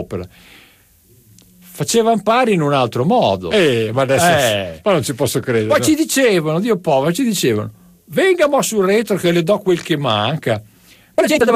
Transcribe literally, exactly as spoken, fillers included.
opera. Facevano pari in un altro modo. Eh, ma adesso Eh. ma non ci posso credere. Poi ci dicevano, Dio povero, ci dicevano, venga mo sul retro che le do quel che manca. Ma la gente